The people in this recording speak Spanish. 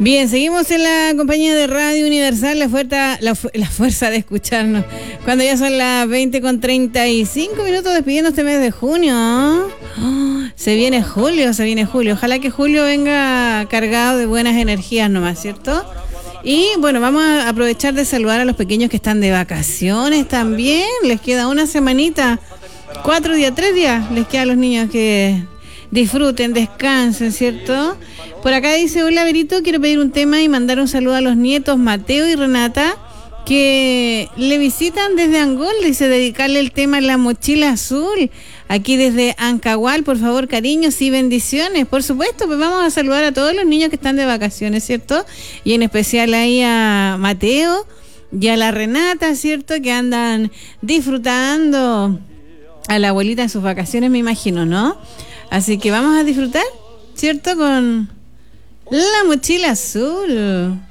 Bien, seguimos en la compañía de Radio Universal, la fuerza de escucharnos. Cuando ya son las 20:35 despidiendo este mes de junio. Oh, se viene julio. Ojalá que julio venga cargado de buenas energías nomás, ¿cierto? Y bueno, vamos a aprovechar de saludar a los pequeños que están de vacaciones también. Les queda una semanita, 4 días, 3 días. Les queda a los niños que disfruten, descansen, ¿cierto? Por acá dice, hola Berito, quiero pedir un tema y mandar un saludo a los nietos Mateo y Renata que le visitan desde Angol. Dice, dedicarle el tema La Mochila Azul, aquí desde Ancahual, por favor, cariños y bendiciones. Por supuesto, pues vamos a saludar a todos los niños que están de vacaciones, ¿cierto? Y en especial ahí a Mateo y a la Renata, ¿cierto? Que andan disfrutando a la abuelita en sus vacaciones, me imagino, ¿no? Así que vamos a disfrutar, ¿cierto? Con La Mochila Azul.